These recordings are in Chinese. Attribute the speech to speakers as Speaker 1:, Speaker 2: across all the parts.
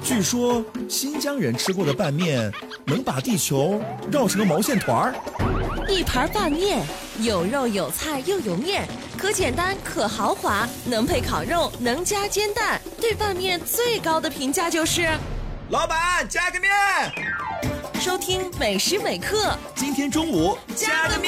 Speaker 1: 据说新疆人吃过的拌面能把地球绕成个毛线团儿。
Speaker 2: 一盘拌面，有肉有菜又有面，可简单可豪华，能配烤肉，能加煎蛋。对拌面最高的评价就是
Speaker 1: 老板加个面。
Speaker 2: 收听每时每刻，
Speaker 1: 今天中午加个面。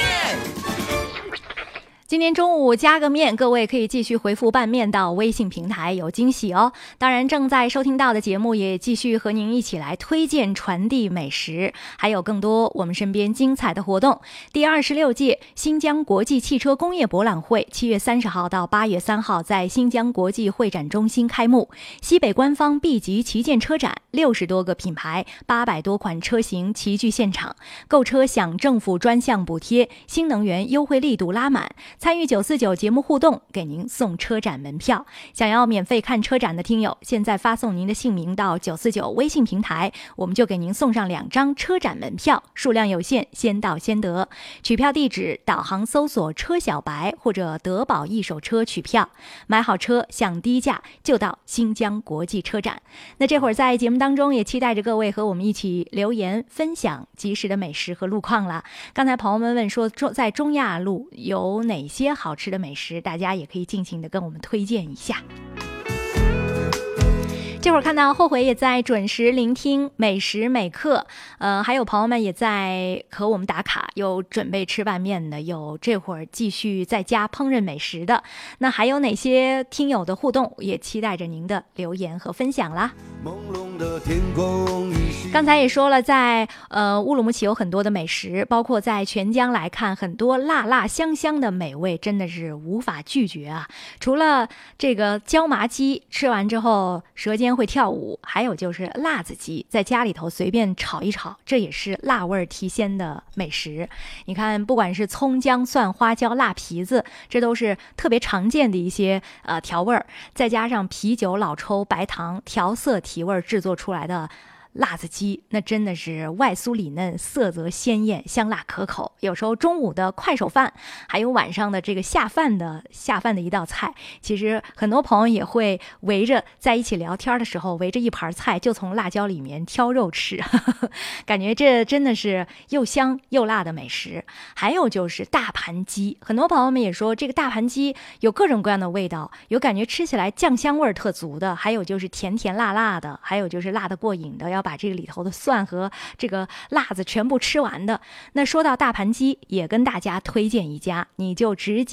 Speaker 3: 今天中午加个面，各位可以继续回复拌面到微信平台，有惊喜哦。当然正在收听到的节目也继续和您一起来推荐传递美食，还有更多我们身边精彩的活动。第26届新疆国际汽车工业博览会7月30号到8月3号在新疆国际会展中心开幕，西北官方 B 级旗舰车展，60多个品牌800多款车型齐聚现场，购车享政府专项补贴，新能源优惠力度拉满。参与949节目互动，给您送车展门票。想要免费看车展的听友，现在发送您的姓名到949微信平台，我们就给您送上2张车展门票，数量有限，先到先得。取票地址：导航搜索车小白或者德宝一手车取票。买好车享低价，就到新疆国际车展。那这会儿在节目当中也期待着各位和我们一起留言分享及时的美食和路况了。刚才朋友们问说，在中亚路有哪些好吃的美食，大家也可以尽情的跟我们推荐一下。这会儿看到后悔也在准时聆听美食每刻，还有朋友们也在和我们打卡，有准备吃拌面的，有这会儿继续在家烹饪美食的，那还有哪些听友的互动，也期待着您的留言和分享啦。刚才也说了，在乌鲁木齐有很多的美食，包括在全疆来看，很多辣辣香香的美味真的是无法拒绝啊。除了这个椒麻鸡吃完之后舌尖会跳舞，还有就是辣子鸡，在家里头随便炒一炒，这也是辣味提鲜的美食。你看，不管是葱姜蒜花椒辣皮子，这都是特别常见的一些调味儿，再加上啤酒老抽白糖调色提味制作出来的辣子鸡，那真的是外酥里嫩，色泽鲜艳，香辣可口。有时候中午的快手饭，还有晚上的这个下饭的一道菜，其实很多朋友也会围着在一起聊天的时候，围着一盘菜就从辣椒里面挑肉吃感觉这真的是又香又辣的美食。还有就是大盘鸡，很多朋友们也说这个大盘鸡有各种各样的味道，有感觉吃起来酱香味特足的，还有就是甜甜辣辣的，还有就是辣得过瘾的，要把这个里头的蒜和这个辣子全部吃完的。那说到大盘鸡，也跟大家推荐一家，你就直接